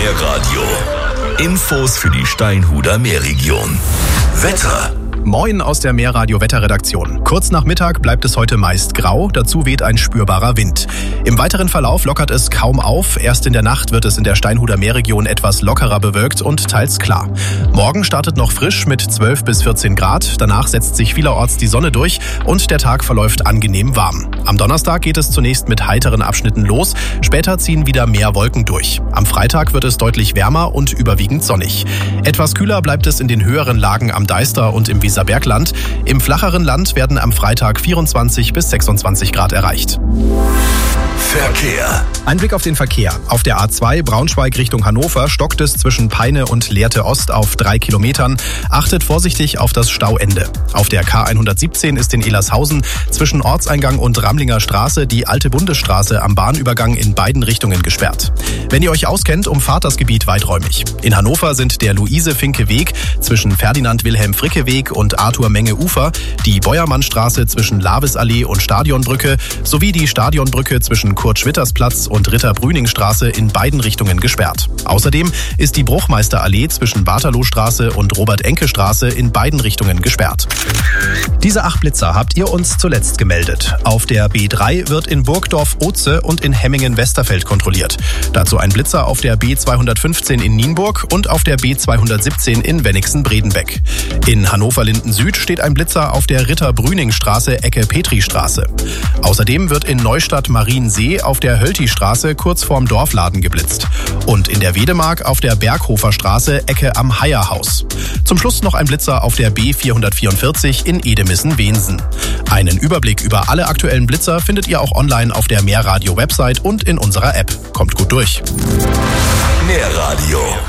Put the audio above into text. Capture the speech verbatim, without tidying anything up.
Meerradio. Infos für die Steinhuder Meerregion. Wetter. Moin aus der Meerradio-Wetterredaktion. Kurz nach Mittag bleibt es heute meist grau, dazu weht ein spürbarer Wind. Im weiteren Verlauf lockert es kaum auf, erst in der Nacht wird es in der Steinhuder Meerregion etwas lockerer bewölkt und teils klar. Morgen startet noch frisch mit zwölf bis vierzehn Grad, danach setzt sich vielerorts die Sonne durch und der Tag verläuft angenehm warm. Am Donnerstag geht es zunächst mit heiteren Abschnitten los, später ziehen wieder mehr Wolken durch. Am Freitag wird es deutlich wärmer und überwiegend sonnig. Etwas kühler bleibt es in den höheren Lagen am Deister und im Weserbergland. Im flacheren Land werden am Freitag vierundzwanzig bis sechsundzwanzig Grad erreicht. Verkehr. Ein Blick auf den Verkehr. Auf der A zwei Braunschweig Richtung Hannover stockt es zwischen Peine und Lehrte Ost auf drei Kilometern. Achtet vorsichtig auf das Stauende. Auf der K hundertsiebzehn ist in Elershausen zwischen Ortseingang und Ramlinger Straße die alte Bundesstraße am Bahnübergang in beiden Richtungen gesperrt. Wenn ihr euch auskennt, umfahrt das Gebiet weiträumig. In Hannover sind der Luise-Finke-Weg zwischen Ferdinand-Wilhelm-Fricke-Weg und Arthur-Menge-Ufer, die Beuermannstraße zwischen Lavisallee und Stadionbrücke sowie die Stadionbrücke zwischen Kurt-Schwitters-Platz und Ritter-Brüning-Straße in beiden Richtungen gesperrt. Außerdem ist die Bruchmeisterallee zwischen Waterloostraße und Robert-Enke-Straße in beiden Richtungen gesperrt. Diese acht Blitzer habt ihr uns zuletzt gemeldet. Auf der B drei wird in Burgdorf-Oze und in Hemmingen-Westerfeld kontrolliert. Dazu ein Blitzer auf der B zweihundertfünfzehn in Nienburg und auf der B zweihundertsiebzehn in Wenningsen-Bredenbeck. In Hannover-Linden Süd steht ein Blitzer auf der Ritter-Brüning-Straße Ecke Petristraße. Außerdem wird in Neustadt-Mariensee auf der Hölti-Straße kurz vorm Dorfladen geblitzt. Und in der Wedemark auf der Berghofer Straße Ecke am Heierhaus. Zum Schluss noch ein Blitzer auf der B vierhundertvierundvierzig in Edemissen-Wensen. Einen Überblick über alle aktuellen Blitzer findet ihr auch online auf der Meerradio-Website und in unserer App. Kommt gut durch. Meerradio.